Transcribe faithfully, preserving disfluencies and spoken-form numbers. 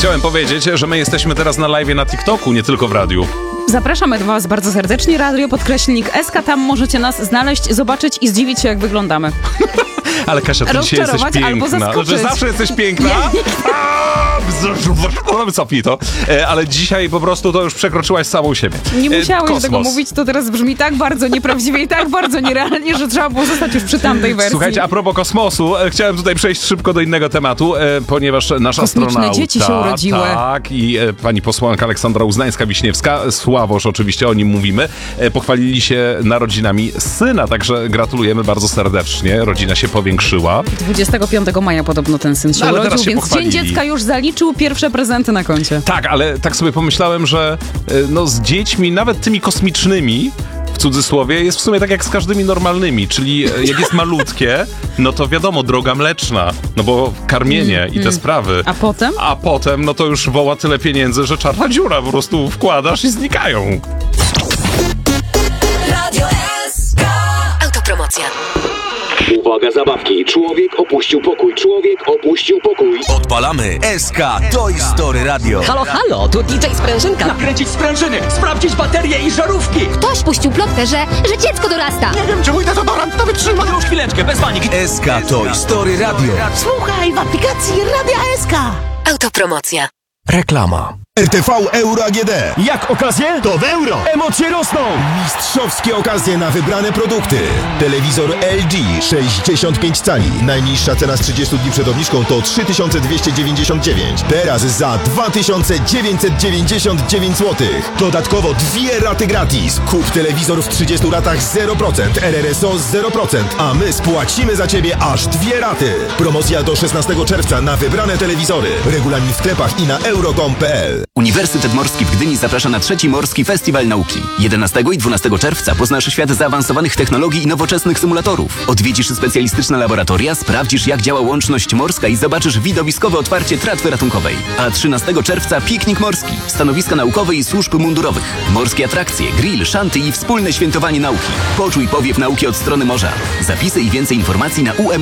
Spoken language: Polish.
chciałem powiedzieć, że my jesteśmy teraz na live na TikToku, nie tylko w radiu. Zapraszamy do was bardzo serdecznie. Radio podkreślnik S K. Tam możecie nas znaleźć, zobaczyć i zdziwić się, jak wyglądamy. Ale Kasia, ty dzisiaj jesteś piękna. Albo zaskoczyć. Że zawsze jesteś piękna? Cofnij to. Ale dzisiaj po prostu to już przekroczyłaś samą siebie. Nie musiałeś Kosmos. tego mówić, to teraz brzmi tak bardzo nieprawdziwie i tak bardzo nierealnie, że trzeba było zostać już przy tamtej wersji. Słuchajcie, a propos kosmosu, chciałem tutaj przejść szybko do innego tematu, ponieważ nasza Kosmiczne astronauta... dzieci się urodziły. Tak, i pani posłanka Aleksandra Uznańska-Wiśniewska, Sławosz oczywiście, o nim mówimy, pochwalili się narodzinami syna, także gratulujemy bardzo serdecznie. Rodzina się powiększyła. dwudziestego piątego maja podobno ten syn się no, urodził, się więc pochwalili. Dzień Dziecka już zaliczył pierwsze prezenty na koncie. Tak, ale tak sobie pomyślałem, że no, z dziećmi, nawet tymi kosmicznymi, w cudzysłowie, jest w sumie tak jak z każdymi normalnymi, czyli jak jest malutkie, no to wiadomo, droga mleczna, no bo karmienie mm, i te mm. sprawy. A potem? A potem, no to już woła tyle pieniędzy, że czarna dziura, po prostu wkładasz i znikają. Radio S K. Autopromocja. Uwaga, zabawki. Człowiek opuścił pokój. Człowiek opuścił pokój. Odpalamy S K Toy Story Radio. Halo, halo, tu D J Sprężynka. Nakręcić sprężyny, sprawdzić baterie i żarówki. Ktoś puścił plotkę, że, że dziecko dorasta. Nie wiem, czy mój dezodorant to wytrzyma. Już chwileczkę, bez paniki. S K Toy Story Radio. Słuchaj w aplikacji Radia S K. Autopromocja. Reklama. R T V Euro A G D. Jak okazje? To w euro. Emocje rosną. Mistrzowskie okazje na wybrane produkty. Telewizor L G sześćdziesiąt pięć cali. Najniższa cena z trzydziestu dni przed obniżką to trzy tysiące dwieście dziewięćdziesiąt dziewięć. Teraz za dwa tysiące dziewięćset dziewięćdziesiąt dziewięć złotych. Dodatkowo dwie raty gratis. Kup telewizor w trzydziestu ratach zero procent. R R S O zero procent. A my spłacimy za Ciebie aż dwie raty. Promocja do szesnastego czerwca na wybrane telewizory. Regulamin w sklepach i na euro kropka com kropka p l. Uniwersytet Morski w Gdyni zaprasza na trzeci Morski Festiwal Nauki. jedenastego i dwunastego czerwca poznasz świat zaawansowanych technologii i nowoczesnych symulatorów. Odwiedzisz specjalistyczne laboratoria, sprawdzisz jak działa łączność morska i zobaczysz widowiskowe otwarcie tratwy ratunkowej. A trzynastego czerwca piknik morski, stanowiska naukowe i służb mundurowych, morskie atrakcje, grill, szanty i wspólne świętowanie nauki. Poczuj powiew nauki od strony morza. Zapisy i więcej informacji na u m